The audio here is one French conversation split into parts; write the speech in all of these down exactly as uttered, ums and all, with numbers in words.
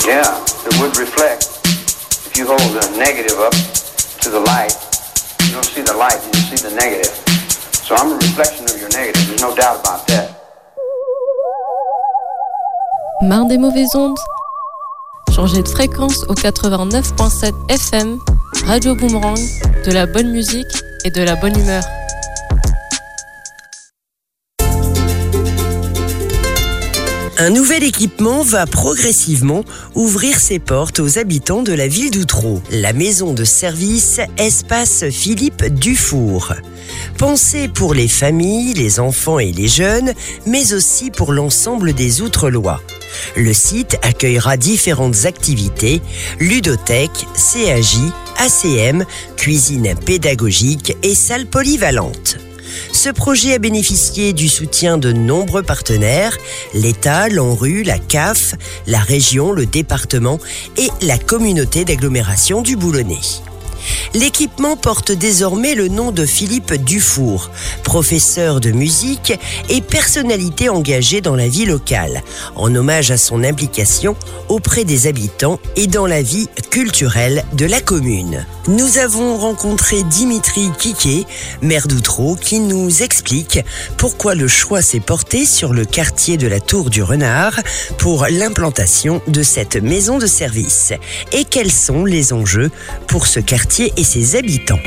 Yeah, it would reflect. If you hold the negative up to the light, you don't see the light, you see the negative. So I'm a reflection of your negative, there's no doubt about that. Marre des mauvaises ondes? Changez de fréquence au quatre-vingt-neuf virgule sept F M, Radio Boomerang, de la bonne musique et de la bonne humeur. Un nouvel équipement va progressivement ouvrir ses portes aux habitants de la ville d'Outreau. La maison de service Espace Philippe Dufour. Pensée pour les familles, les enfants et les jeunes, mais aussi pour l'ensemble des Outre-lois. Le site accueillera différentes activités, ludothèque, C A J, A C M, cuisine pédagogique et salle polyvalente. Ce projet a bénéficié du soutien de nombreux partenaires, l'État, l'ANRU, la C A F, la région, le département et la communauté d'agglomération du Boulonnais. L'équipement porte désormais le nom de Philippe Dufour, professeur de musique et personnalité engagée dans la vie locale, en hommage à son implication auprès des habitants et dans la vie culturelle de la commune. Nous avons rencontré Dimitri Quiquet, maire d'Outreau, qui nous explique pourquoi le choix s'est porté sur le quartier de la Tour du Renard pour l'implantation de cette maison de service et quels sont les enjeux pour ce quartier et ses habitants.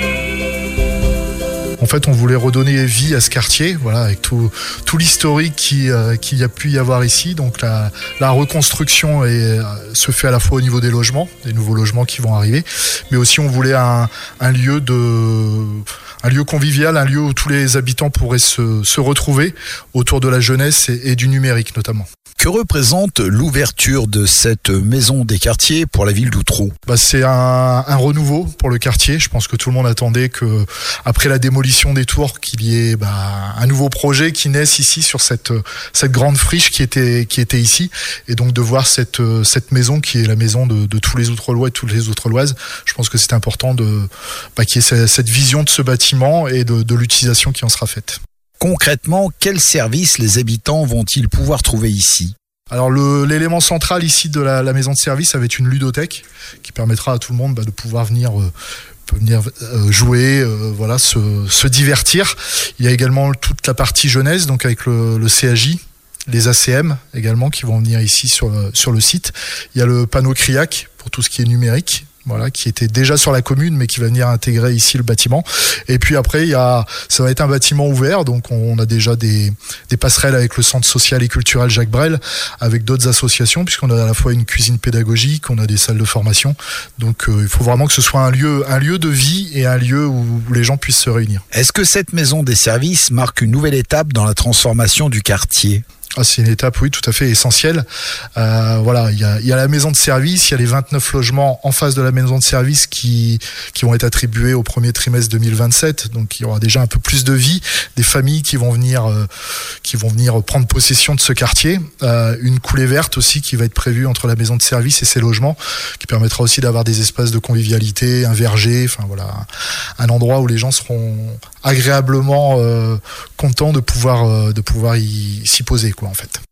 En fait, on voulait redonner vie à ce quartier, voilà, avec tout, tout l'historique qui, euh, qu'il y a pu y avoir ici. Donc la, la reconstruction est, se fait à la fois au niveau des logements, des nouveaux logements qui vont arriver, mais aussi on voulait un, un lieu de, un lieu convivial, un lieu où tous les habitants pourraient se, se retrouver autour de la jeunesse et, et du numérique notamment. Que représente l'ouverture de cette maison des quartiers pour la ville d'Outreau ? Bah, c'est un, un renouveau pour le quartier. Je pense que tout le monde attendait que, après la démolition des tours, qu'il y ait bah, un nouveau projet qui naisse ici sur cette, cette grande friche qui était, qui était ici. Et donc de voir cette, cette maison qui est la maison de, de tous les Outrelois et toutes les Outreloises, je pense que c'est important de, bah, qu'il y ait cette vision de ce bâtiment et de, de l'utilisation qui en sera faite. Concrètement, quels services les habitants vont-ils pouvoir trouver ici ? Alors le, l'élément central ici de la, la maison de service, ça va être une ludothèque qui permettra à tout le monde bah, de pouvoir venir, euh, venir euh, jouer, euh, voilà, se, se divertir. Il y a également toute la partie jeunesse, donc avec le, le C A J, les A C M également qui vont venir ici sur le, sur le site. Il y a le panneau Criac pour tout ce qui est numérique. Voilà, qui était déjà sur la commune, mais qui va venir intégrer ici le bâtiment. Et puis après, il y a, ça va être un bâtiment ouvert, donc on a déjà des, des passerelles avec le centre social et culturel Jacques Brel, avec d'autres associations, puisqu'on a à la fois une cuisine pédagogique, on a des salles de formation. Donc euh, il faut vraiment que ce soit un lieu, un lieu de vie et un lieu où, où les gens puissent se réunir. Est-ce que cette maison des services marque une nouvelle étape dans la transformation du quartier ? Ah, c'est une étape, oui, tout à fait essentielle. Euh, voilà, il y a, il y a la maison de service, il y a les vingt-neuf logements en face de la maison de service qui, qui vont être attribués au premier trimestre deux mille vingt-sept. Donc, il y aura déjà un peu plus de vie, des familles qui vont venir, euh, qui vont venir prendre possession de ce quartier. Euh, une coulée verte aussi qui va être prévue entre la maison de service et ses logements, qui permettra aussi d'avoir des espaces de convivialité, un verger, enfin voilà, un endroit où les gens seront agréablement euh, contents de pouvoir, euh, de pouvoir y, s'y poser, quoi, en fait.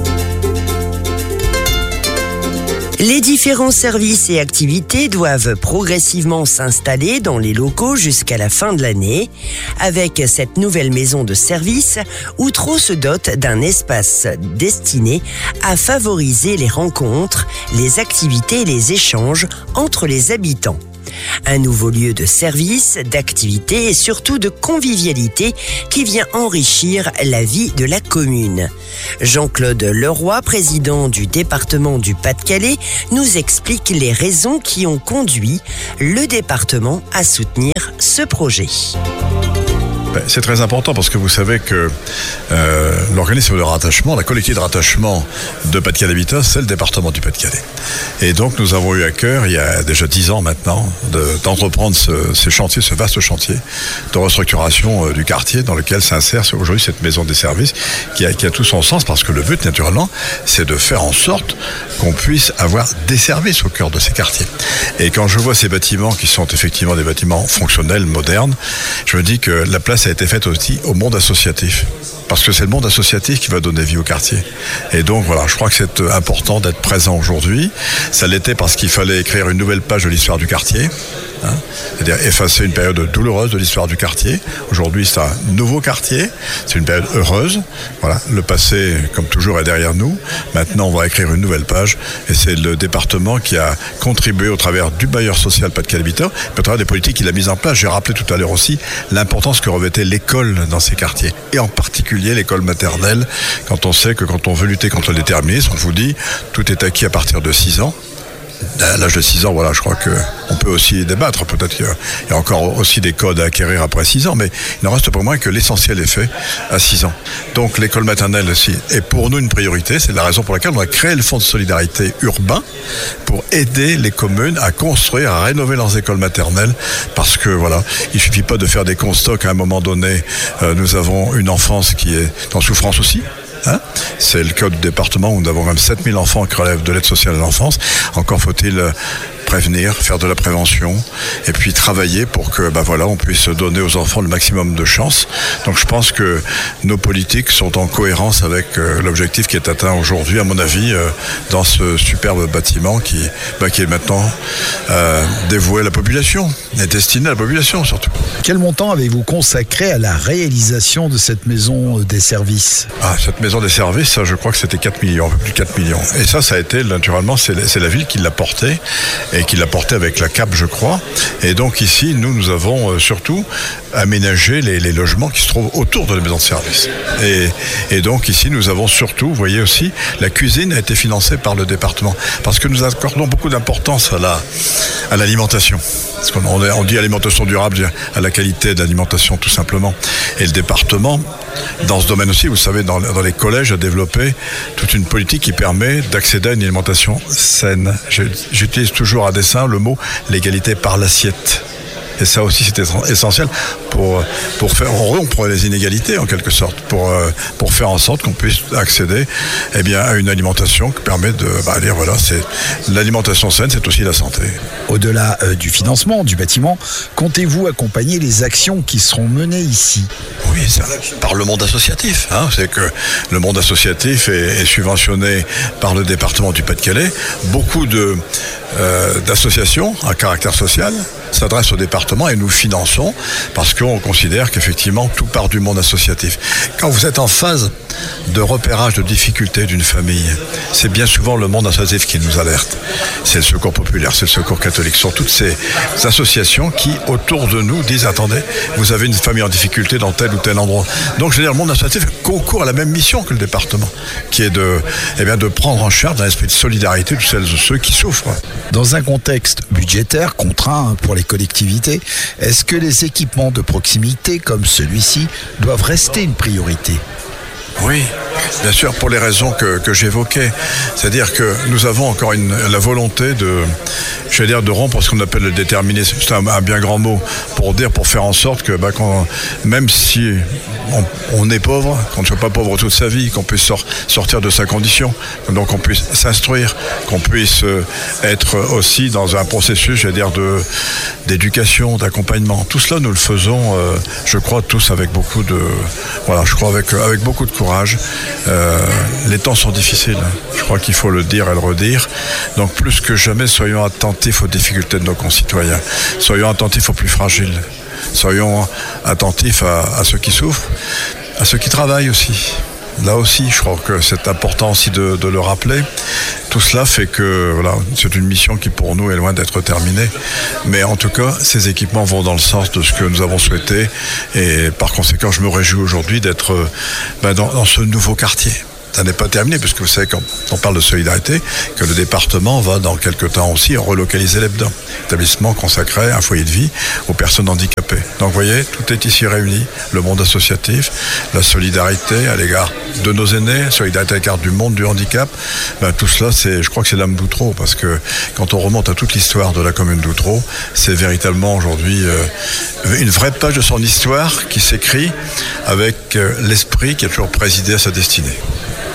Les différents services et activités doivent progressivement s'installer dans les locaux jusqu'à la fin de l'année. Avec cette nouvelle maison de service, Outreau se dote d'un espace destiné à favoriser les rencontres, les activités et les échanges entre les habitants. Un nouveau lieu de service, d'activité et surtout de convivialité qui vient enrichir la vie de la commune. Jean-Claude Leroy, président du département du Pas-de-Calais, nous explique les raisons qui ont conduit le département à soutenir ce projet. C'est très important parce que vous savez que euh, l'organisme de rattachement, la collectivité de rattachement de Pas-de-Calais Habitat, c'est le département du Pas-de-Calais. Et donc nous avons eu à cœur, il y a déjà dix ans maintenant, de, d'entreprendre ce, ce chantier, ce vaste chantier de restructuration euh, du quartier dans lequel s'insère aujourd'hui cette maison des services qui a, qui a tout son sens parce que le but naturellement c'est de faire en sorte qu'on puisse avoir des services au cœur de ces quartiers. Et quand je vois ces bâtiments qui sont effectivement des bâtiments fonctionnels, modernes, je me dis que la place a été faite aussi au monde associatif. parce que c'est le monde associatif qui va donner vie au quartier. Et donc voilà, je crois que c'est important d'être présent aujourd'hui. Ça l'était parce qu'il fallait écrire une nouvelle page de l'histoire du quartier. Hein, c'est-à-dire effacer une période douloureuse de l'histoire du quartier. Aujourd'hui, c'est un nouveau quartier, c'est une période heureuse. Voilà, le passé, comme toujours, est derrière nous. Maintenant, on va écrire une nouvelle page, et c'est le département qui a contribué au travers du bailleur social Pas-de-Calais Habitat, mais au travers des politiques qu'il a mises en place. J'ai rappelé tout à l'heure aussi l'importance que revêtait l'école dans ces quartiers, et en particulier l'école maternelle, quand on sait que quand on veut lutter contre le déterminisme, on vous dit tout est acquis à partir de six ans. À l'âge de six ans, voilà, je crois qu'on peut aussi débattre. Peut-être qu'il y a encore aussi des codes à acquérir après six ans, mais il n'en reste pas moins que l'essentiel est fait à six ans. Donc l'école maternelle aussi est pour nous une priorité. C'est la raison pour laquelle on a créé le fonds de solidarité urbain pour aider les communes à construire, à rénover leurs écoles maternelles. Parce que voilà, il ne suffit pas de faire des constats qu'à un moment donné, euh, nous avons une enfance qui est en souffrance aussi. Hein, c'est le cas du département où nous avons même sept mille enfants qui relèvent de l'aide sociale à l'enfance. Encore faut-il prévenir, faire de la prévention et puis travailler pour que bah voilà, on puisse donner aux enfants le maximum de chance. Donc je pense que nos politiques sont en cohérence avec euh, l'objectif qui est atteint aujourd'hui, à mon avis, euh, dans ce superbe bâtiment qui, bah, qui est maintenant euh, dévoué à la population et destiné à la population surtout. Quel montant avez-vous consacré à la réalisation de cette maison des services ? Ah, cette maison des services, ça, je crois que c'était quatre millions, un peu plus de quatre millions. Et ça, ça a été, naturellement, c'est, c'est la ville qui l'a porté et qui l'a porté avec la C A P, je crois. Et donc ici, nous, nous avons euh, surtout aménagé les, les logements qui se trouvent autour de la maison de service. Et, et donc ici, nous avons surtout, vous voyez aussi, la cuisine a été financée par le département. Parce que nous accordons beaucoup d'importance à la, à l'alimentation. Parce qu'on on dit alimentation durable, à la qualité d'alimentation tout simplement. Et le département, dans ce domaine aussi, vous savez, dans, dans les collèges, a développé toute une politique qui permet d'accéder à une alimentation saine. Je, j'utilise toujours à dessein le mot l'égalité par l'assiette. Et ça aussi, c'est essentiel pour, pour faire rompre les inégalités, en quelque sorte, pour, pour faire en sorte qu'on puisse accéder eh bien, à une alimentation qui permet de bah, dire, voilà, c'est, l'alimentation saine, c'est aussi la santé. Au-delà euh, du financement du bâtiment, comptez-vous accompagner les actions qui seront menées ici ? Oui, c'est par le monde associatif. Hein, c'est que le monde associatif est, est subventionné par le département du Pas-de-Calais. Beaucoup de, euh, d'associations à caractère social s'adressent au département et nous finançons parce qu'on considère qu'effectivement tout part du monde associatif. Quand vous êtes en phase de repérage de difficultés d'une famille, c'est bien souvent le monde associatif qui nous alerte. C'est le secours populaire, c'est le secours catholique. Ce sont toutes ces associations qui, autour de nous, disent « Attendez, vous avez une famille en difficulté dans tel ou tel endroit ». Donc, je veux dire, le monde associatif concourt à la même mission que le département, qui est de, eh bien, de prendre en charge un esprit de solidarité de celles et ceux qui souffrent. Dans un contexte budgétaire contraint pour les collectivités, est-ce que les équipements de proximité comme celui-ci doivent rester une priorité ? Oui, bien sûr, pour les raisons que, que j'évoquais. C'est-à-dire que nous avons encore une, la volonté de, je vais dire, de rompre ce qu'on appelle le déterminisme. C'est un, un bien grand mot pour dire, pour faire en sorte que, bah, qu'on, même si on, on est pauvre, qu'on ne soit pas pauvre toute sa vie, qu'on puisse sor, sortir de sa condition, donc qu'on puisse s'instruire, qu'on puisse être aussi dans un processus, je vais dire, de, d'éducation, d'accompagnement. Tout cela, nous le faisons, euh, je crois, tous avec beaucoup de, voilà, je crois avec, avec beaucoup de courage. Euh, les temps sont difficiles, je crois qu'il faut le dire et le redire. Donc plus que jamais, soyons attentifs aux difficultés de nos concitoyens. Soyons attentifs aux plus fragiles. Soyons attentifs à, à ceux qui souffrent, à ceux qui travaillent aussi. Là aussi, je crois que c'est important aussi de, de le rappeler. Tout cela fait que voilà, c'est une mission qui pour nous est loin d'être terminée. Mais en tout cas, ces équipements vont dans le sens de ce que nous avons souhaité. Et par conséquent, je me réjouis aujourd'hui d'être ben, dans, dans ce nouveau quartier. Ça n'est pas terminé, parce que vous savez, quand on parle de solidarité, que le département va dans quelques temps aussi relocaliser l'E B D A, établissement consacré à un foyer de vie aux personnes handicapées. Donc vous voyez, tout est ici réuni, le monde associatif, la solidarité à l'égard de nos aînés, solidarité à l'égard du monde du handicap, ben, tout cela, c'est, je crois que c'est l'âme d'Outreau, parce que quand on remonte à toute l'histoire de la commune d'Outreau, c'est véritablement aujourd'hui euh, une vraie page de son histoire qui s'écrit avec euh, l'esprit qui a toujours présidé à sa destinée.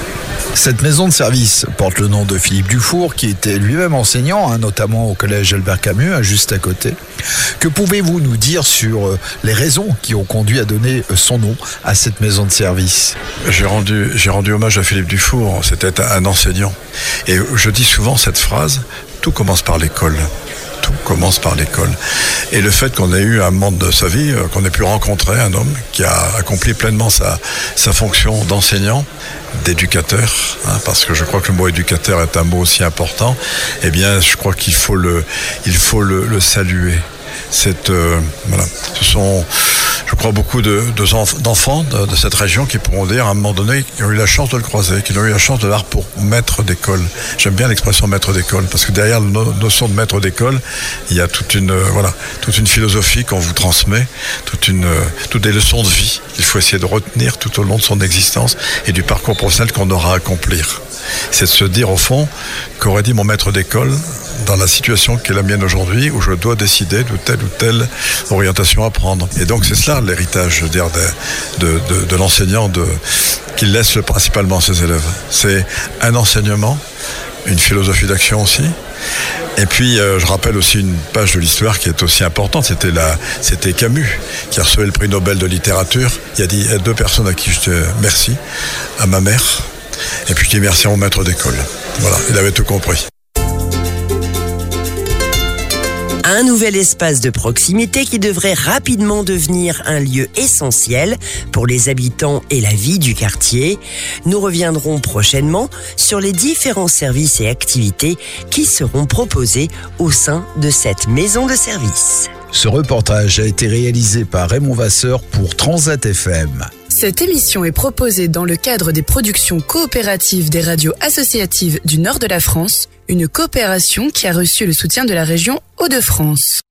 Cette maison de service porte le nom de Philippe Dufour, qui était lui-même enseignant, hein, notamment au collège Albert Camus, hein, juste à côté. Que pouvez-vous nous dire sur les raisons qui ont conduit à donner son nom à cette maison de service ? J'ai rendu, j'ai rendu hommage à Philippe Dufour, c'était un enseignant. Et je dis souvent cette phrase, tout commence par l'école. Tout commence par l'école. Et le fait qu'on ait eu un moment de sa vie, qu'on ait pu rencontrer un homme qui a accompli pleinement sa, sa fonction d'enseignant, d'éducateur, hein, parce que je crois que le mot éducateur est un mot aussi important, eh bien, je crois qu'il faut le, il faut le, le saluer. Cette, euh, voilà. Ce sont, je crois, beaucoup de, de, d'enfants de, de cette région qui pourront dire à un moment donné qu'ils ont eu la chance de le croiser, qu'ils ont eu la chance de l'avoir pour maître d'école. J'aime bien l'expression maître d'école parce que derrière la notion de maître d'école, il y a toute une, euh, voilà, toute une philosophie qu'on vous transmet, toute une, euh, toutes des leçons de vie qu'il faut essayer de retenir tout au long de son existence et du parcours professionnel qu'on aura à accomplir. C'est de se dire au fond qu'aurait dit mon maître d'école dans la situation qui est la mienne aujourd'hui où je dois décider de telle ou telle orientation à prendre. Et donc c'est cela l'héritage, je veux dire, de, de, de, de l'enseignant de, qu'il laisse principalement à ses élèves. C'est un enseignement, une philosophie d'action aussi. Et puis euh, je rappelle aussi une page de l'histoire qui est aussi importante, c'était, la, c'était Camus qui a reçu le prix Nobel de littérature. Il y a dit, il y a deux personnes à qui je dis merci, à ma mère, et puis je dis merci à mon maître d'école. Voilà, il avait tout compris. Un nouvel espace de proximité qui devrait rapidement devenir un lieu essentiel pour les habitants et la vie du quartier. Nous reviendrons prochainement sur les différents services et activités qui seront proposés au sein de cette maison de service. Ce reportage a été réalisé par Raymond Vasseur pour Transat F M. Cette émission est proposée dans le cadre des productions coopératives des radios associatives du nord de la France, une coopération qui a reçu le soutien de la région Hauts-de-France.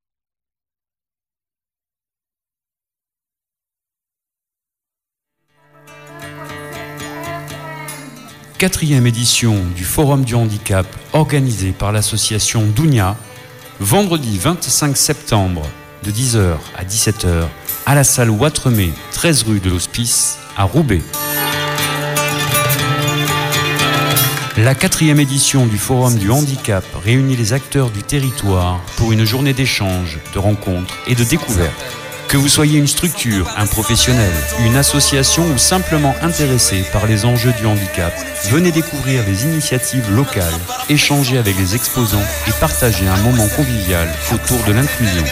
Quatrième édition du Forum du Handicap organisé par l'association Dounia, vendredi vingt-cinq septembre de dix heures à dix-sept heures à la salle Ouattremé, treize rue de l'Hospice à Roubaix. La quatrième édition du Forum du Handicap réunit les acteurs du territoire pour une journée d'échange, de rencontres et de découvertes. Que vous soyez une structure, un professionnel, une association ou simplement intéressé par les enjeux du handicap, venez découvrir les initiatives locales, échanger avec les exposants et partager un moment convivial autour de l'inclusion.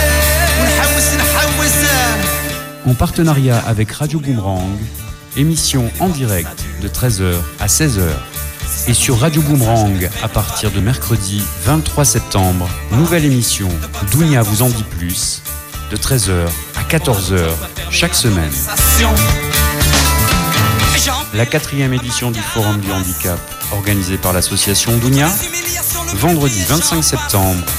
En partenariat avec Radio Boomerang, émission en direct de treize heures à seize heures. Et sur Radio Boomerang, à partir de mercredi vingt-trois septembre, nouvelle émission Dounia vous en dit plus, de treize heures à quatorze heures chaque semaine. La quatrième édition du Forum du Handicap, organisée par l'association Dounia, vendredi vingt-cinq septembre